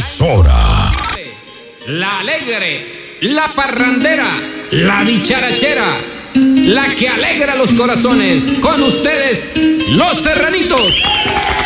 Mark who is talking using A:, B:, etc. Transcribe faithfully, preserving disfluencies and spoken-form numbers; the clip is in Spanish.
A: emisora.
B: La alegre, la parrandera, la dicharachera, la que alegra los corazones. Con ustedes, los Serranitos.